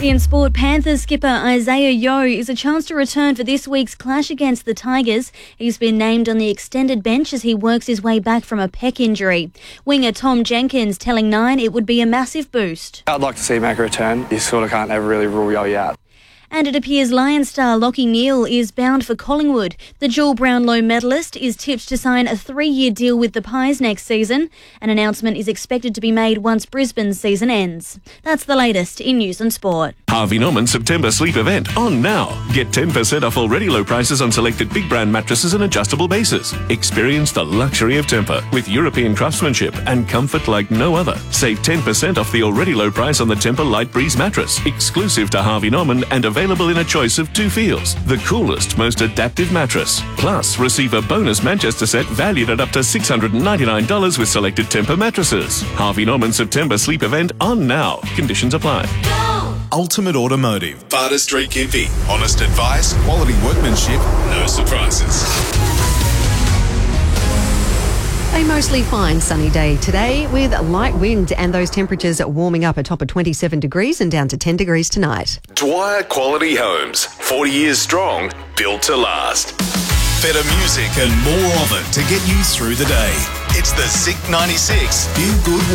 In sport, Panthers skipper Isaiah Yeo is a chance to return for this week's clash against the Tigers. He's been named on the extended bench as he works his way back from a pec injury. Winger Tom Jenkins telling Nine it would be a massive boost. I'd like to see him make a return. You sort of can't ever really rule Yeo out. And it appears Lion star Lachie Neale is bound for Collingwood. The dual Brownlow medalist is tipped to sign a 3-year deal with the Pies next season. An announcement is expected to be made once Brisbane's season ends. That's the latest in news and sport. Harvey Norman September sleep event on now. Get 10% off already low prices on selected big brand mattresses and adjustable bases. Experience the luxury of Tempur with European craftsmanship and comfort like no other. Save 10% off the already low price on the Tempur Light Breeze mattress, exclusive to Harvey Norman and available in a choice of 2 feels. The coolest, most adaptive mattress. Plus, receive a bonus Manchester set valued at up to $699 with selected Tempur mattresses. Harvey Norman September sleep event on now. Conditions apply. Ultimate Automotive. Barter Street Gympie. Honest advice, quality workmanship, no surprises. A mostly fine sunny day today with light wind and those temperatures warming up atop of 27 degrees and down to 10 degrees tonight. Dwyer Quality Homes. 40 years strong, built to last. Better music and more of it to get you through the day. It's the Zik 96 Feel Good